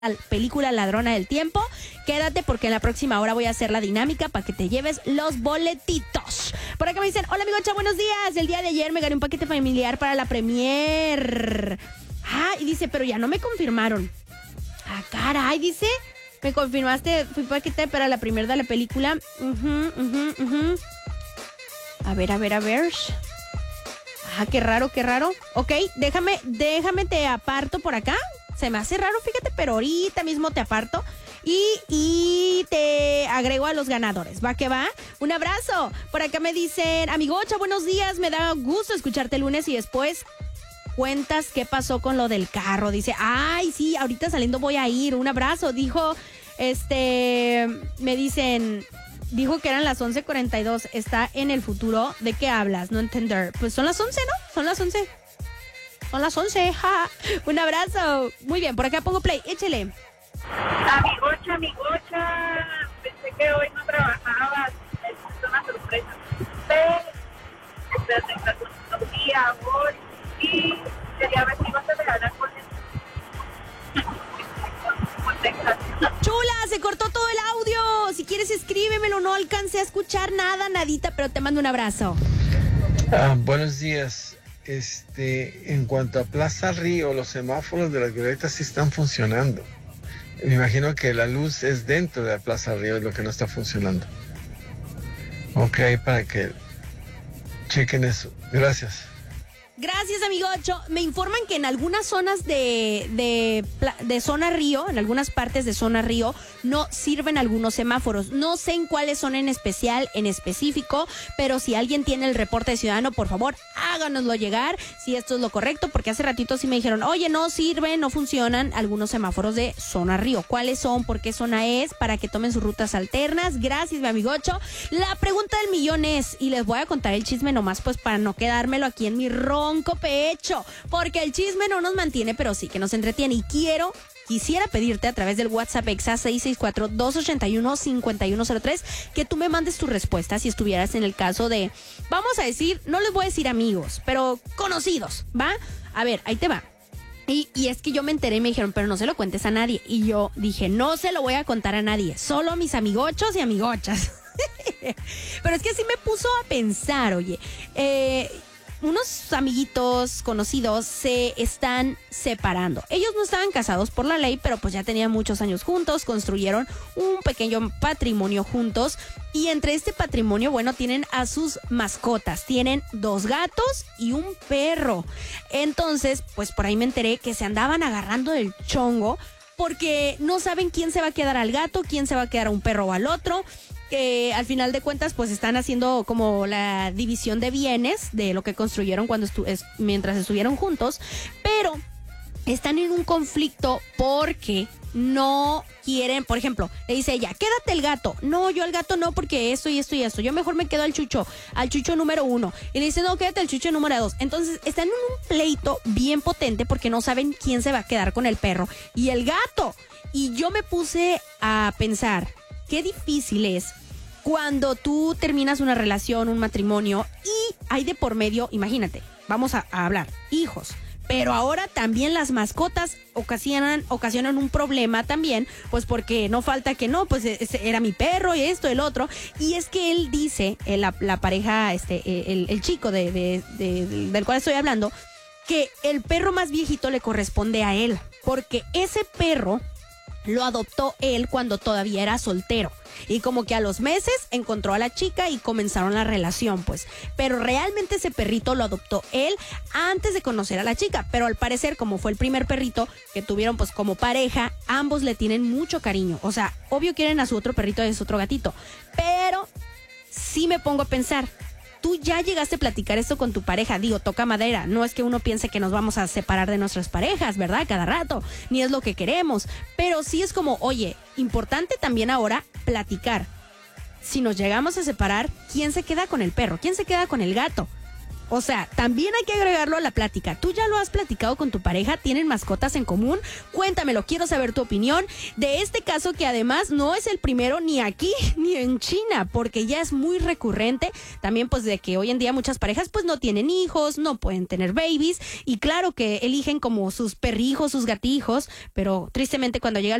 película Ladrona del Tiempo. Quédate porque en la próxima hora voy a hacer la dinámica para que te lleves los boletitos. Por acá me dicen, hola amigocha, buenos días. El día de ayer me gané un paquete familiar para la premier. Y dice, pero ya no me confirmaron. Caray, dice, me confirmaste, fui paquete para la premier de la película. A ver. Qué raro. Ok, déjame te aparto por acá. Se me hace raro, fíjate, pero ahorita mismo te aparto y te agrego a los ganadores. ¿Va que va? Un abrazo. Por acá me dicen, amigocha, buenos días. Me da gusto escucharte el lunes y después cuentas qué pasó con lo del carro. Dice, sí, ahorita saliendo voy a ir. Un abrazo. Dijo, me dicen, dijo que eran las 11:42. Está en el futuro. ¿De qué hablas? No entender. Pues son las 11, ¿no? Son las 11. Son las 11, Un abrazo. Muy bien, por acá pongo play. Échele. Amigocha. Pensé que hoy no trabajabas. Es una sorpresa. Pero espérate, está con un día hoy. Y quería ver si ibas a regalar con él. Chula, se cortó todo el audio. Si quieres escríbemelo. No alcancé a escuchar nadita, pero te mando un abrazo. Buenos días. En cuanto a Plaza Río, los semáforos de las glorietas sí están funcionando. Me imagino que la luz es dentro de la Plaza Río, es lo que no está funcionando. Ok, para que chequen eso. Gracias. Gracias, amigocho. Me informan que en algunas zonas de Zona Río, en algunas partes de Zona Río, no sirven algunos semáforos. No sé en cuáles son en específico, pero si alguien tiene el reporte de ciudadano, por favor, háganoslo llegar si esto es lo correcto, porque hace ratito sí me dijeron, oye, no sirven, no funcionan algunos semáforos de Zona Río. ¿Cuáles son? ¿Por qué zona es? Para que tomen sus rutas alternas. Gracias, mi amigocho. La pregunta del millón es, y les voy a contar el chisme nomás, pues para no quedármelo aquí en mi ronco pecho, porque el chisme no nos mantiene, pero sí que nos entretiene. Y quisiera pedirte a través del WhatsApp EXA 664-281-5103 que tú me mandes tu respuesta si estuvieras en el caso de, vamos a decir, no les voy a decir amigos, pero conocidos, ¿va? A ver, ahí te va. Y es que yo me enteré y me dijeron, pero no se lo cuentes a nadie. Y yo dije, no se lo voy a contar a nadie, solo a mis amigochos y amigochas. Pero es que sí me puso a pensar, oye, unos amiguitos conocidos se están separando. Ellos no estaban casados por la ley, pero pues ya tenían muchos años juntos, construyeron un pequeño patrimonio juntos y entre este patrimonio, bueno, tienen a sus mascotas, tienen 2 gatos y un perro. Entonces, pues por ahí me enteré que se andaban agarrando del chongo porque no saben quién se va a quedar al gato, quién se va a quedar a un perro o al otro. Que al final de cuentas pues están haciendo como la división de bienes de lo que construyeron mientras estuvieron juntos, pero están en un conflicto porque no quieren, por ejemplo, le dice ella, quédate el gato. No, yo al gato no, porque esto y esto y esto. Yo mejor me quedo al chucho número 1. Y le dice, no, quédate al chucho número 2. Entonces están en un pleito bien potente porque no saben quién se va a quedar con el perro y el gato. Y yo me puse a pensar, qué difícil es cuando tú terminas una relación, un matrimonio y hay de por medio, imagínate, vamos a hablar, hijos. Pero ahora también las mascotas ocasionan un problema también, pues porque no falta que no, pues era mi perro y esto, el otro. Y es que él dice, la pareja, el chico del cual estoy hablando, que el perro más viejito le corresponde a él, porque ese perro lo adoptó él cuando todavía era soltero. Y como que a los meses encontró a la chica y comenzaron la relación, pues. Pero realmente ese perrito lo adoptó él antes de conocer a la chica. Pero al parecer, como fue el primer perrito que tuvieron pues como pareja, ambos le tienen mucho cariño. O sea, obvio quieren a su otro perrito y a su otro gatito. Pero sí me pongo a pensar, tú ya llegaste a platicar esto con tu pareja, digo, toca madera, no es que uno piense que nos vamos a separar de nuestras parejas, ¿verdad? Cada rato, ni es lo que queremos, pero sí es como, oye, importante también ahora platicar. Si nos llegamos a separar, ¿quién se queda con el perro? ¿Quién se queda con el gato? O sea, también hay que agregarlo a la plática. ¿Tú ya lo has platicado con tu pareja? ¿Tienen mascotas en común? Cuéntamelo, quiero saber tu opinión de este caso que además no es el primero ni aquí ni en China, porque ya es muy recurrente. También pues de que hoy en día muchas parejas pues no tienen hijos, no pueden tener babies y claro que eligen como sus perrijos, sus gatijos, pero tristemente cuando llega